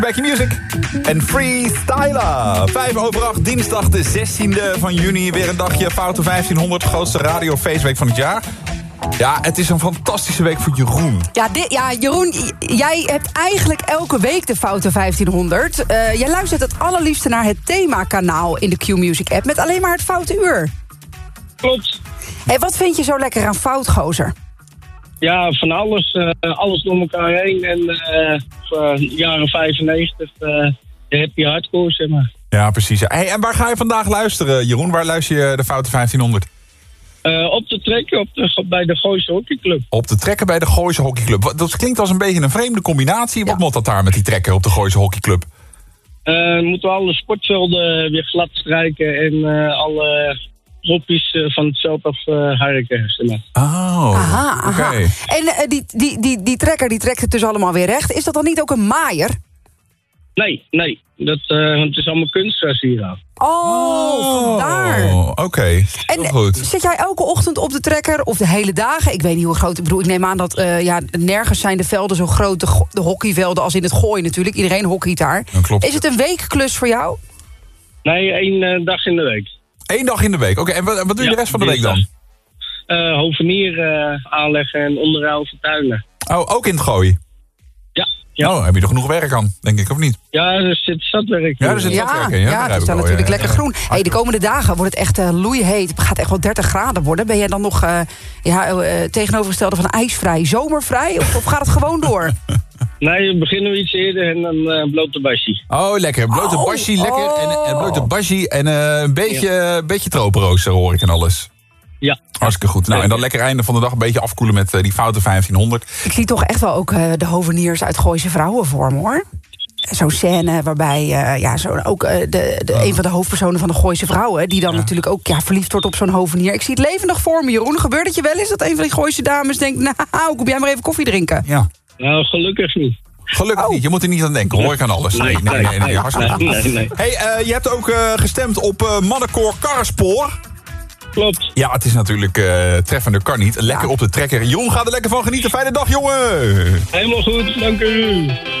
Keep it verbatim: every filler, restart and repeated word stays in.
Back in Music en Freestyler. Vijf over acht, dinsdag de zestiende van juni. Weer een dagje Foute vijftienhonderd, grootste radio-feestweek van het jaar. Ja, het is een fantastische week voor Jeroen. Ja, dit, ja Jeroen, jij hebt eigenlijk elke week de Foute vijftienhonderd. Uh, jij luistert het allerliefste naar het themakanaal in de Q-Music-app... met alleen maar het Foute Uur. Klopt. Hey, wat vind je zo lekker aan Fout, gozer? Ja, van alles. Uh, alles door elkaar heen. En uh, jaren vijfennegentig, uh, de happy hardcore, zeg maar. Ja, precies. Hey, en waar ga je vandaag luisteren, Jeroen? Waar luister je de Foute vijftienhonderd? Uh, op de trekken op de, bij de Gooise Hockeyclub. Op de trekken bij de Gooise Hockeyclub. Dat klinkt als een beetje een vreemde combinatie. Wat ja. moet dat daar met die trekken op de Gooise Hockeyclub? Uh, moeten we alle sportvelden weer glad strijken en uh, alle hoppies uh, van het veld af uh, harken. Zeg maar. Oh, aha, aha. Okay. En uh, die, die, die, die trekker die trekt het dus allemaal weer recht. Is dat dan niet ook een maaier? Nee, nee. Dat, uh, want het is allemaal kunstgras hier aan. Oh, vandaar. Oh, oké. Okay. En goed. Zit jij elke ochtend op de trekker of de hele dagen? Ik weet niet hoe groot. Ik bedoel, ik neem aan dat uh, ja, nergens zijn de velden zo groot, de, go- de hockeyvelden als in het gooien natuurlijk. Iedereen hockeyt daar. Klopt. Is het een weekklus voor jou? Nee, één uh, dag in de week. Eén dag in de week. Oké, okay, en wat, wat doe je ja, de rest van de week dan? Uh, hovenier uh, aanleggen en onderhoud van tuinen. Oh, ook in het gooien? Ja. Ja. Oh, heb je er genoeg werk aan, denk ik, of niet? Ja, er zit zatwerk in. Ja, er zit ja, zatwerk in. Ja, ja, dat het is dan wel, natuurlijk ja, lekker ja. groen. Hey, de komende dagen wordt het echt uh, loeiheet. Het gaat echt wel dertig graden worden. Ben jij dan nog uh, ja, uh, tegenovergestelde van ijsvrij, zomervrij? Of, of gaat het gewoon door? Nee, we beginnen we iets eerder en dan uh, blote basje. Oh, lekker. Blote oh, basje, lekker. Oh. En, en blote basje en uh, een beetje, ja. beetje tropenrooster hoor ik en alles. Ja. Hartstikke goed. Nou, en dan lekker einde van de dag een beetje afkoelen met uh, die Foute vijftienhonderd. Ik zie toch echt wel ook uh, de hoveniers uit Gooise Vrouwen voor me, hoor. Zo'n scène waarbij uh, ja, zo, ook uh, de, de, oh. een van de hoofdpersonen van de Gooise Vrouwen... die dan ja. natuurlijk ook ja, verliefd wordt op zo'n hovenier. Ik zie het levendig voor me, Jeroen. Gebeurt het je wel eens dat een van die Gooise dames denkt... nou, kom jij maar even koffie drinken? Ja. Nou, gelukkig niet. Gelukkig oh. niet, je moet er niet aan denken, hoor ik aan alles. Nee, nee, nee. nee, nee, nee, nee, nee. Hey, uh, je hebt ook uh, gestemd op uh, Mannenkoor Karrespoor. Klopt. Ja, het is natuurlijk uh, treffender kan niet. Lekker ja. op de trekker. Jeroen, ga er lekker van genieten. Fijne dag, jongen! Helemaal goed, dank u.